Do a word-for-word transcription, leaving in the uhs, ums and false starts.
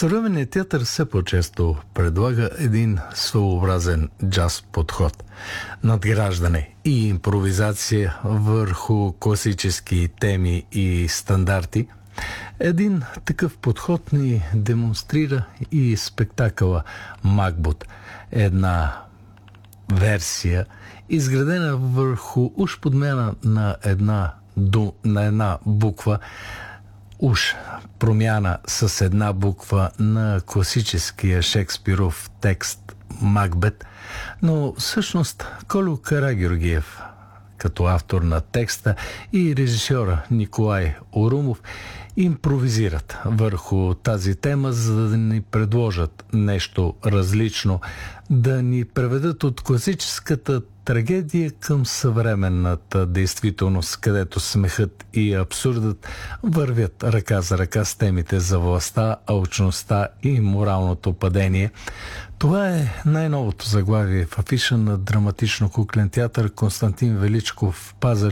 Съвременният театър все по-често предлага един своеобразен джаз подход. Надграждане и импровизация върху класически теми и стандарти. Един такъв подход ни демонстрира и спектакъла Макбет. Една версия, изградена върху уж подмяна на една, ду, на една буква, уж промяна с една буква на класическия Шекспиров текст Макбет, но всъщност Кольо Карагеоргиев, като автор на текста, и режисьора Николай Орумов импровизират върху тази тема, за да ни предложат нещо различно, да ни преведат от класическата трагедия към съвременната действителност, където смехът и абсурдът вървят ръка за ръка с темите за властта, алчността и моралното падение. Това е най-новото заглавие в афиша на драматично-куклен театър Константин Величков, Пазарджик,